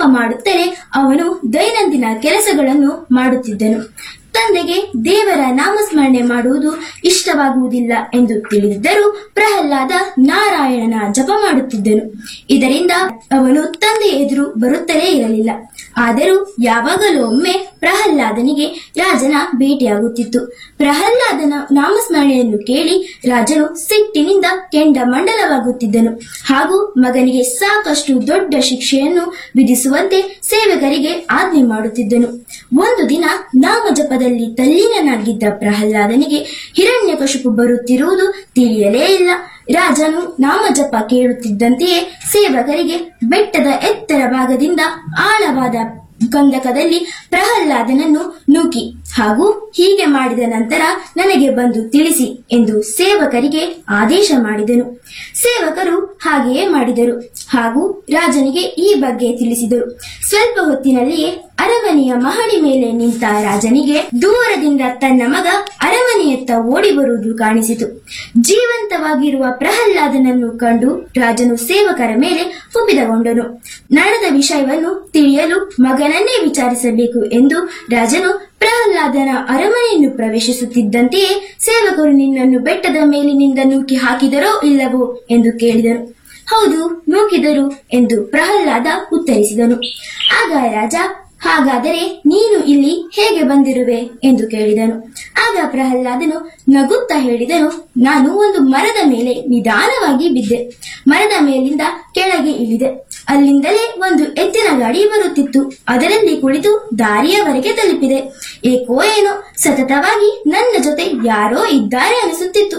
ಜಪ ಮಾಡುತ್ತಲೇ ಅವನು ದೈನಂದಿನ ಕೆಲಸಗಳನ್ನು ಮಾಡುತ್ತಿದ್ದನು. ತಂದೆಗೆ ದೇವರ ನಾಮಸ್ಮರಣೆ ಮಾಡುವುದು ಇಷ್ಟವಾಗುವುದಿಲ್ಲ ಎಂದು ತಿಳಿದಿದ್ದರೂ ಪ್ರಹ್ಲಾದ ನಾರಾಯಣನ ಜಪ ಮಾಡುತ್ತಿದ್ದನು. ಇದರಿಂದ ಅವನು ತಂದೆ ಎದುರು ಬರುತ್ತಲೇ ಇರಲಿಲ್ಲ. ಆದರೂ ಯಾವಾಗಲೂ ಒಮ್ಮೆ ಪ್ರಹ್ಲಾದನಿಗೆ ರಾಜನ ಭೇಟಿಯಾಗುತ್ತಿತ್ತು. ಪ್ರಹ್ಲಾದನ ನಾಮಸ್ಮರಣೆಯನ್ನು ಕೇಳಿ ರಾಜನು ಸಿಟ್ಟಿನಿಂದ ಕೆಂಡಮಂಡಲವಾಗುತ್ತಿದ್ದನು ಹಾಗೂ ಮಗನಿಗೆ ಸಾಕಷ್ಟು ದೊಡ್ಡ ಶಿಕ್ಷೆಯನ್ನು ವಿಧಿಸುವಂತೆ ಸೇವಕರಿಗೆ ಆಜ್ಞೆ ಮಾಡುತ್ತಿದ್ದನು. ಒಂದು ದಿನ ನಾಮಜಪದಲ್ಲಿ ತಲ್ಲೀನನಾಗಿದ್ದ ಪ್ರಹ್ಲಾದನಿಗೆ ಹಿರಣ್ಯಕಶಿಪು ಬರುತ್ತಿರುವುದು ತಿಳಿಯಲೇ ಇಲ್ಲ. ರಾಜನು ನಾಮಜಪ ಕೇಳುತ್ತಿದ್ದಂತೆಯೇ ಸೇವಕರಿಗೆ ಬೆಟ್ಟದ ಎತ್ತರ ಭಾಗದಿಂದ ಆಳವಾದ ಕಂದಕದಲ್ಲಿ ಪ್ರಹ್ಲಾದನನ್ನು ನೂಕಿ ಹಾಗೂ ಹೀಗೆ ಮಾಡಿದ ನಂತರ ನನಗೆ ಬಂದು ತಿಳಿಸಿ ಎಂದು ಸೇವಕರಿಗೆ ಆದೇಶ ಮಾಡಿದನು. ಸೇವಕರು ಹಾಗೆಯೇ ಮಾಡಿದರು ಹಾಗೂ ರಾಜನಿಗೆ ಈ ಬಗ್ಗೆ ತಿಳಿಸಿದರು. ಸ್ವಲ್ಪ ಹೊತ್ತಿನಲ್ಲಿಯೇ ಅರಮನೆಯ ಮಹಡಿ ಮೇಲೆ ನಿಂತ ರಾಜನಿಗೆ ದೂರದಿಂದ ತನ್ನ ಮಗ ಅರಮನೆಯತ್ತ ಓಡಿ ಬರುವುದು ಕಾಣಿಸಿತು. ಜೀವಂತವಾಗಿರುವ ಪ್ರಹ್ಲಾದನನ್ನು ಕಂಡು ರಾಜನು ಸೇವಕರ ಮೇಲೆ ಕುಪಿತಗೊಂಡನು. ನಡೆದ ವಿಷಯವನ್ನು ತಿಳಿಯಲು ಮಗನನ್ನೇ ವಿಚಾರಿಸಬೇಕು ಎಂದು ರಾಜನು ಪ್ರಹ್ಲಾದನ ಅರಮನೆಯನ್ನು ಪ್ರವೇಶಿಸುತ್ತಿದ್ದಂತೆಯೇ ಸೇವಕರು ನಿನ್ನನ್ನು ಬೆಟ್ಟದ ಮೇಲಿನಿಂದ ನೂಕಿ ಹಾಕಿದರೋ ಇಲ್ಲವೋ ಎಂದು ಕೇಳಿದನು. ಹೌದು, ನೂಕಿದರು ಎಂದು ಪ್ರಹ್ಲಾದ ಉತ್ತರಿಸಿದನು. ಆಗ ರಾಜ, ಹಾಗಾದರೆ ನೀನು ಇಲ್ಲಿ ಹೇಗೆ ಬಂದಿರುವೆ ಎಂದು ಕೇಳಿದನು. ಆಗ ಪ್ರಹ್ಲಾದನು ನಗುತ್ತಾ ಹೇಳಿದನು, ನಾನು ಒಂದು ಮರದ ಮೇಲೆ ನಿಧಾನವಾಗಿ ಬಿದ್ದೆ. ಮರದ ಮೇಲಿಂದ ಕೆಳಗೆ ಇಳಿದೆ. ಅಲ್ಲಿಂದಲೇ ಒಂದು ಎತ್ತಿನ ಗಾಡಿ ಬರುತ್ತಿತ್ತು. ಅದರಲ್ಲಿ ಕುಳಿತು ದಾರಿಯವರೆಗೆ ತಲುಪಿದೆ. ಏಕೋ ಏನೋ ಸತತವಾಗಿ ನನ್ನ ಜೊತೆ ಯಾರೋ ಇದ್ದಾರೆ ಅನಿಸುತ್ತಿತ್ತು.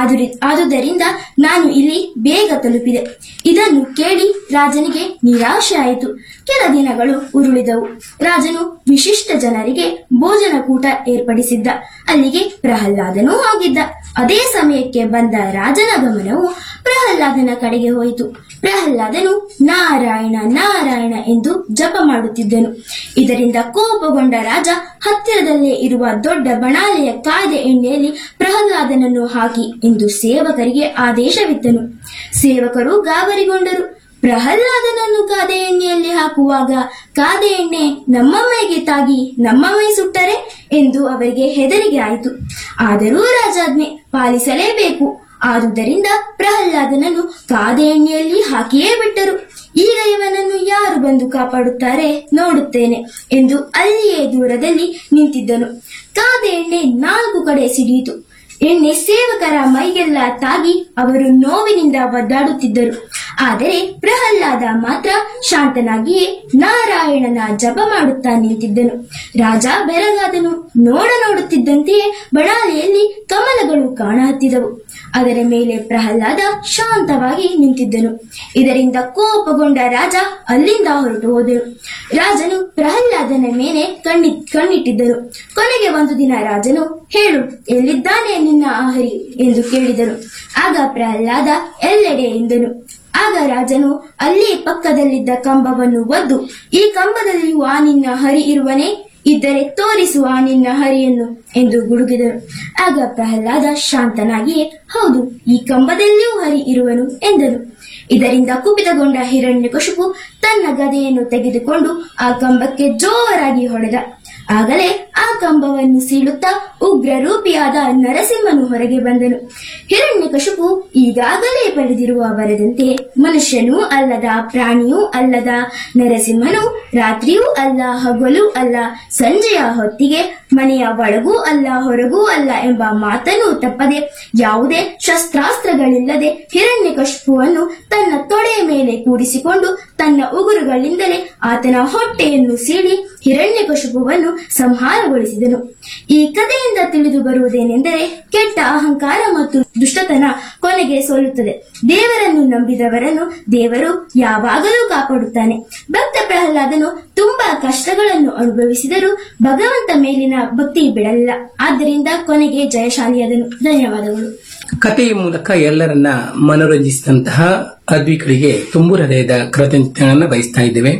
ಆದುದರಿಂದ ನಾನು ಇಲ್ಲಿ ಬೇಗ ತಲುಪಿದೆ. ಇದನ್ನು ಕೇಳಿ ರಾಜನಿಗೆ ನಿರಾಶೆ ಆಯಿತು. ಕೆಲ ದಿನಗಳು ಉರುಳಿದವು. ರಾಜನು ವಿಶಿಷ್ಟ ಜನರಿಗೆ ಭೋಜನಕೂಟ ಏರ್ಪಡಿಸಿದ್ದ. ಅಲ್ಲಿಗೆ ಪ್ರಹ್ಲಾದನೂ ಹೋಗಿದ್ದ. ಅದೇ ಸಮಯಕ್ಕೆ ಬಂದ ರಾಜನ ಗಮನವು ಪ್ರಹ್ಲಾದನ ಕಡೆಗೆ ಹೋಯಿತು. ಪ್ರಹ್ಲಾದನು ನಾರಾಯಣ ನಾರಾಯಣ ಎಂದು ಜಪ ಮಾಡುತ್ತಿದ್ದನು. ಇದರಿಂದ ಕೋಪಗೊಂಡ ರಾಜ ಹತ್ತಿರದಲ್ಲೇ ಇರುವ ದೊಡ್ಡ ಬಣಾಲೆಯ ಕಾಯ್ದ ಎಣ್ಣೆಯಲ್ಲಿ ಪ್ರಹ್ಲಾದನನ್ನು ಹಾಕಿ ಎಂದು ಸೇವಕರಿಗೆ ಆದೇಶವಿತ್ತನು. ಸೇವಕರು ಗಾಬರಿಗೊಂಡರು. ಪ್ರಹ್ಲಾದನನ್ನು ಕಾದೆ ಎಣ್ಣೆಯಲ್ಲಿ ಹಾಕುವಾಗ ಕಾದೆ ಎಣ್ಣೆ ನಮ್ಮ ಮೈಗೆ ತಾಗಿ ನಮ್ಮ ಮೈ ಸುಟ್ಟರೆ ಎಂದು ಅವರಿಗೆ ಹೆದರಿಕೆ ಆಯಿತು. ಆದರೂ ರಾಜಾಜ್ಞೆ ಪಾಲಿಸಲೇಬೇಕು. ಆದುದರಿಂದ ಪ್ರಹ್ಲಾದನನ್ನು ಕಾದೆ ಎಣ್ಣೆಯಲ್ಲಿ ಹಾಕಿಯೇ ಬಿಟ್ಟರು. ಈಗ ಇವನನ್ನು ಯಾರು ಬಂದು ಕಾಪಾಡುತ್ತಾರೆ ನೋಡುತ್ತೇನೆ ಎಂದು ಅಲ್ಲಿಯೇ ದೂರದಲ್ಲಿ ನಿಂತಿದ್ದನು. ಕಾದೆ ಎಣ್ಣೆ 4 ಕಡೆ ಸಿಡಿಯಿತು. ಎಣ್ಣೆ ಸೇವಕರ ಮೈಗೆಲ್ಲ ತಾಗಿ ಅವರು ನೋವಿನಿಂದ ಒದ್ದಾಡುತ್ತಿದ್ದರು. ಆದರೆ ಪ್ರಹ್ಲಾದ ಮಾತ್ರ ಶಾಂತನಾಗಿಯೇ ನಾರಾಯಣನ ಜಪ ಮಾಡುತ್ತಾ ನಿಂತಿದ್ದನು. ರಾಜ ಬೆರಗಾದನು. ನೋಡುತ್ತಿದ್ದಂತೆಯೇ ಬಣಾಲೆಯಲ್ಲಿ ಕಮಲಗಳು ಕಾಣಹತ್ತಿದವು. ಅದರ ಮೇಲೆ ಪ್ರಹ್ಲಾದ ಶಾಂತವಾಗಿ ನಿಂತಿದ್ದನು. ಇದರಿಂದ ಕೋಪಗೊಂಡ ರಾಜ ಅಲ್ಲಿಂದ ಹೊರಟು ಹೋದನು. ರಾಜನು ಪ್ರಹ್ಲಾದನ ಮೇಲೆ ಕಣ್ಣಿಟ್ಟಿದ್ದರು. ಕೊನೆಗೆ ಒಂದು ದಿನ ರಾಜನು, ಹೇಳು, ಎಲ್ಲಿದ್ದಾನೆ ನಿನ್ನ ಆಹರಿ ಎಂದು ಕೇಳಿದರು. ಆಗ ಪ್ರಹ್ಲಾದ ಎಲ್ಲೆಡೆ ಎಂದನು. ಆಗ ರಾಜನು ಅಲ್ಲಿ ಪಕ್ಕದಲ್ಲಿದ್ದ ಕಂಬವನ್ನು ಒದ್ದು, ಈ ಕಂಬದಲ್ಲಿಯೂ ಆ ನಿನ್ನ ಹರಿ ಇರುವನೇ? ಇದ್ದರೆ ತೋರಿಸುವ ನಿನ್ನ ಹರಿಯನ್ನು ಎಂದು ಗುಡುಗಿದರು. ಆಗ ಪ್ರಹ್ಲಾದ ಶಾಂತನಾಗಿಯೇ, ಹೌದು, ಈ ಕಂಬದಲ್ಲಿಯೂ ಹರಿ ಇರುವನು ಎಂದನು. ಇದರಿಂದ ಕುಪಿತಗೊಂಡ ಹಿರಣ್ಯಕಶಿಪು ತನ್ನ ಗದೆಯನ್ನು ತೆಗೆದುಕೊಂಡು ಆ ಕಂಬಕ್ಕೆ ಜೋರಾಗಿ ಹೊಡೆದ. ಆಗಲೇ ಆ ಕಂಬವನ್ನು ಸೀಳುತ್ತಾ ಉಗ್ರ ರೂಪಿಯಾದ ನರಸಿಂಹನು ಹೊರಗೆ ಬಂದನು. ಹಿರಣ್ಯಕಶಿಪು ಈಗಾಗಲೇ ಪಡೆದಿರುವ ವರದಂತೆ ಮನುಷ್ಯನೂ ಅಲ್ಲದ ಪ್ರಾಣಿಯೂ ಅಲ್ಲದ ನರಸಿಂಹನು ರಾತ್ರಿಯೂ ಅಲ್ಲ ಹಗಲೂ ಅಲ್ಲ ಸಂಜೆಯ ಹೊತ್ತಿಗೆ ಮನೆಯ ಒಳಗೂ ಅಲ್ಲ ಹೊರಗೂ ಅಲ್ಲ ಎಂಬ ಮಾತನ್ನು ತಪ್ಪದೆ ಯಾವುದೇ ಶಸ್ತ್ರಾಸ್ತ್ರಗಳಿಲ್ಲದೆ ಹಿರಣ್ಯಕಶಿಪುವನ್ನು ತನ್ನ ತೊಡೆಯ ಮೇಲೆ ಕೂರಿಸಿಕೊಂಡು ತನ್ನ ಉಗುರುಗಳಿಂದಲೇ ಆತನ ಹೊಟ್ಟೆಯನ್ನು ಸೀಳಿ ಹಿರಣ್ಯಕಶಿಪುವನ್ನು ಸಂಹಾರಗೊಳಿಸಿದನು. ಈ ಕಥೆಯಿಂದ ತಿಳಿದು ಬರುವುದೇನೆಂದರೆ, ಕೆಟ್ಟ ಅಹಂಕಾರ ಮತ್ತು ದುಷ್ಟತನ ಕೊನೆಗೆ ಸೋಲುತ್ತದೆ. ದೇವರನ್ನು ನಂಬಿದವರನ್ನು ದೇವರು ಯಾವಾಗಲೂ ಕಾಪಾಡುತ್ತಾನೆ. ಭಕ್ತ ಪ್ರಹ್ಲಾದನು ತುಂಬಾ ಕಷ್ಟಗಳನ್ನು ಅನುಭವಿಸಿದರೂ ಭಗವಂತ ಮೇಲಿನ ಭಕ್ತಿ ಬಿಡಲಿಲ್ಲ. ಆದ್ದರಿಂದ ಕೊನೆಗೆ ಜಯಶಾಲಿಯಾದನು. ಧನ್ಯವಾದಗಳು. ಕಥೆಯ ಮೂಲಕ ಎಲ್ಲರನ್ನ ಮನೋರಂಜಿಸಿದಂತಹ ಅದ್ವಿಕರಿಗೆ ತುಂಬು ಹೃದಯದ ಕೃತಜ್ಞತೆಗಳನ್ನು ಬಯಸ್ತಾ ಇದ್ದೇವೆ.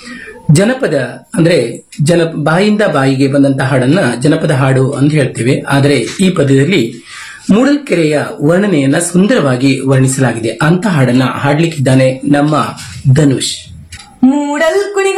ಜನಪದ ಅಂದ್ರೆ ಬಾಯಿಂದ ಬಾಯಿಗೆ ಬಂದಂತಹ ಹಾಡನ್ನ ಜನಪದ ಹಾಡು ಅಂತ ಹೇಳ್ತೇವೆ. ಆದರೆ ಈ ಪದ್ಯದಲ್ಲಿ ಮೂಡಲ್ಕೆರೆಯ ವರ್ಣನೆಯನ್ನ ಸುಂದರವಾಗಿ ವರ್ಣಿಸಲಾಗಿದೆ. ಅಂತ ಹಾಡನ್ನ ಹಾಡ್ಲಿಕ್ಕಿದ್ದಾನೆ ನಮ್ಮ ಧನುಷ್.